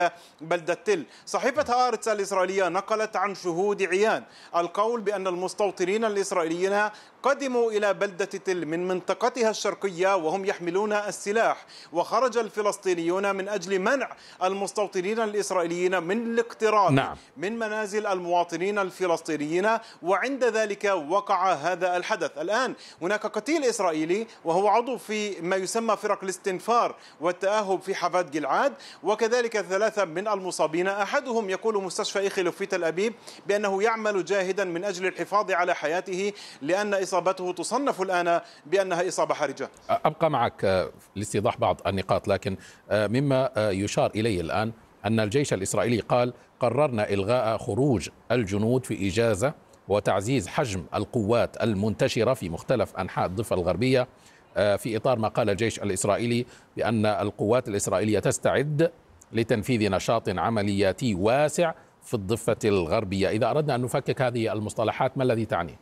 بلدة تل. صحيفة هآرتس الإسرائيلية نقلت عن شهود عيان القول بأن المستوطنين الإسرائيليين قدموا إلى بلدة تل من منطقتها الشرقية وهم يحملون السلاح، وخرج الفلسطينيون من أجل منع المستوطنين الإسرائيليين من الاقتراب من منازل المواطنين الفلسطينيين، وعند ذلك وقع هذا الحدث. الآن هناك قتيل إسرائيلي وهو عضو في ما يسمى فرق الاستنفار والتأهب في حافات جلعاد، وكذلك ثلاثة من المصابين، أحدهم يقول مستشفى إيخيلوف في تل أبيب بأنه يعمل جاهدا من أجل الحفاظ على حياته لأن إصابته تصنف الآن بأنها إصابة حرجة. أبقى معك لاستيضاح بعض النقاط، لكن مما يشار إليه الآن أن الجيش الإسرائيلي قال قررنا إلغاء خروج الجنود في إجازة وتعزيز حجم القوات المنتشرة في مختلف أنحاء الضفة الغربية، في إطار ما قال الجيش الإسرائيلي بأن القوات الإسرائيلية تستعد لتنفيذ نشاط عملياتي واسع في الضفة الغربية. إذا أردنا أن نفكك هذه المصطلحات ما الذي تعنيه؟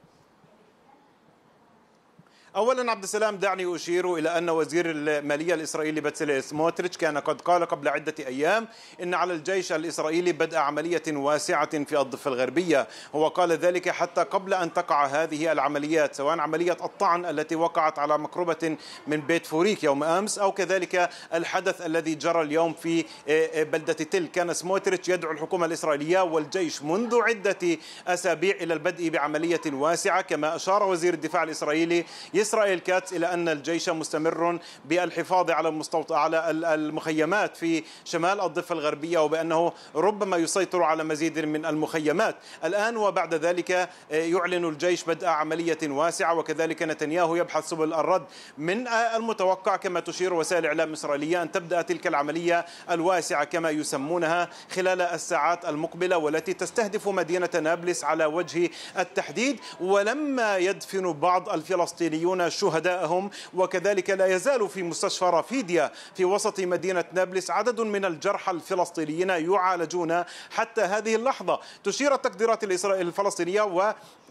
أولا عبد السلام، دعني أشير إلى أن وزير المالية الإسرائيلي بتسليل سموتريتش كان قد قال قبل عدة أيام إن على الجيش الإسرائيلي بدء عملية واسعة في الضفة الغربية. هو قال ذلك حتى قبل أن تقع هذه العمليات، سواء عملية الطعن التي وقعت على مقربة من بيت فوريك يوم أمس أو كذلك الحدث الذي جرى اليوم في بلدة تل. كان سموتريتش يدعو الحكومة الإسرائيلية والجيش منذ عدة أسابيع إلى البدء بعملية واسعة. كما أشار وزير الدفاع الإسرائيلي إسرائيل كاتس إلى أن الجيش مستمر بالحفاظ على المخيمات في شمال الضفة الغربية، وبأنه ربما يسيطر على مزيد من المخيمات الآن. وبعد ذلك يعلن الجيش بدء عملية واسعة، وكذلك نتنياهو يبحث سبل الرد. من المتوقع كما تشير وسائل الإعلام الإسرائيلية أن تبدأ تلك العملية الواسعة كما يسمونها خلال الساعات المقبلة، والتي تستهدف مدينة نابلس على وجه التحديد. ولما يدفن بعض الفلسطينيون شهدائهم، وكذلك لا يزال في مستشفى رافيديا في وسط مدينة نابلس عدد من الجرحى الفلسطينيين يعالجون حتى هذه اللحظة. تشير التقديرات الفلسطينية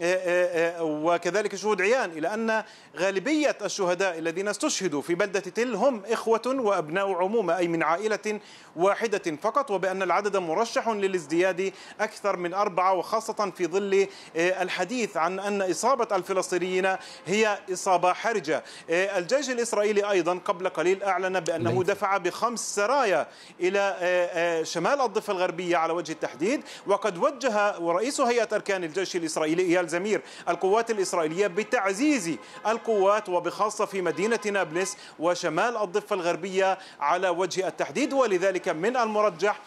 وكذلك شهود عيان إلى أن غالبية الشهداء الذين استشهدوا في بلدة تل هم إخوة وأبناء عمومة، أي من عائلة واحدة فقط، وبأن العدد مرشح للازدياد أكثر من 4، وخاصة في ظل الحديث عن أن إصابة الفلسطينيين هي إصابة حرجة. الجيش الإسرائيلي أيضا قبل قليل أعلن بأنه دفع ب5 سرايا إلى شمال الضفة الغربية على وجه التحديد، وقد وجه ورئيس هيئة أركان الجيش الإسرائيلي إيال زمير القوات الإسرائيلية بتعزيز القوات وبخاصة في مدينة نابلس وشمال الضفة الغربية على وجه التحديد. ولذلك من المرجح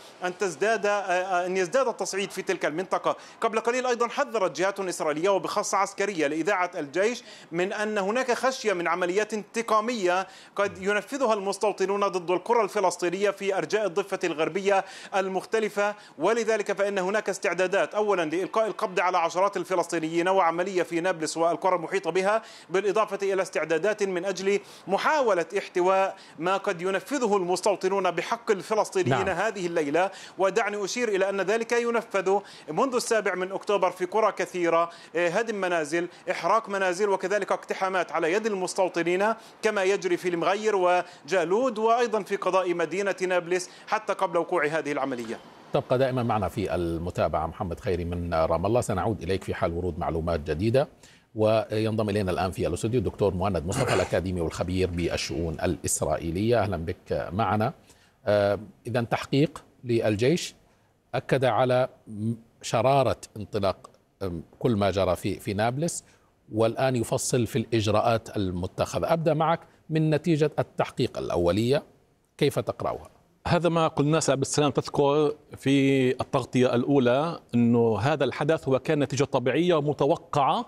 أن يزداد التصعيد في تلك المنطقة. قبل قليل أيضا حذرت جهات إسرائيلية وبخاصة عسكرية لإذاعة الجيش من أن هناك خشية من عمليات انتقامية قد ينفذها المستوطنون ضد القرى الفلسطينية في أرجاء الضفة الغربية المختلفة. ولذلك فإن هناك استعدادات أولا لإلقاء القبض على عشرات الفلسطينيين وعملية في نابلس والقرى المحيطة بها، بالإضافة إلى استعدادات من أجل محاولة احتواء ما قد ينفذه المستوطنون بحق الفلسطينيين هذه الليلة. ودعني أشير إلى أن ذلك ينفذ منذ 7 أكتوبر في قرى كثيرة، هدم منازل، إحراق منازل، وكذلك اقتحامات على يد المستوطنين كما يجري في المغير وجالود، وأيضا في قضاء مدينة نابلس حتى قبل وقوع هذه العملية. تبقى دائما معنا في المتابعة محمد خيري من رام الله. سنعود إليك في حال ورود معلومات جديدة. وينضم إلينا الآن في الاستوديو الدكتور مهند مصطفى الأكاديمي والخبير بالشؤون الإسرائيلية. أهلا بك معنا. إذن تحقيق للجيش أكد على شرارة انطلاق كل ما جرى في نابلس، والآن يفصل في الإجراءات المتخذة. أبدأ معك من نتيجة التحقيق الأولية، كيف تقرأها؟ هذا ما قلنا عبد السلام، تذكر في التغطية الأولى أنه هذا الحدث هو كان نتيجة طبيعية ومتوقعة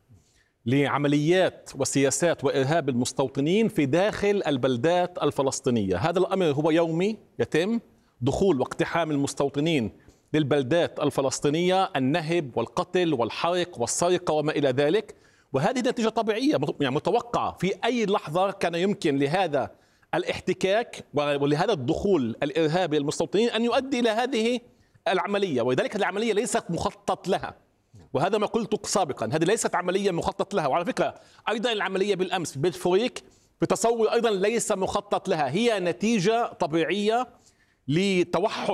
لعمليات وسياسات وإرهاب المستوطنين في داخل البلدات الفلسطينية. هذا الأمر هو يومي، يتم دخول واقتحام المستوطنين للبلدات الفلسطينية، النهب والقتل والحرق والسرقة وما إلى ذلك. وهذه نتيجة طبيعية يعني متوقعة. في أي لحظة كان يمكن لهذا الاحتكاك ولهذا الدخول الإرهابي للمستوطنين أن يؤدي إلى هذه العملية، ولذلك العملية ليست مخطط لها. وهذا ما قلت سابقا، هذه ليست عملية مخطط لها. وعلى فكرة أيضا العملية بالأمس في بيت فوريك بتصور أيضا ليس مخطط لها، هي نتيجة طبيعية لتوحد